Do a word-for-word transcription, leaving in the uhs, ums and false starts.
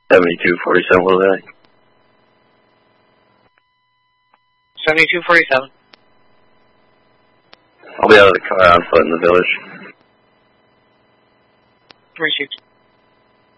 seventy-two forty-seven, what was that? seventy-two forty-seven. I'll be out of the car on foot in the village. Received.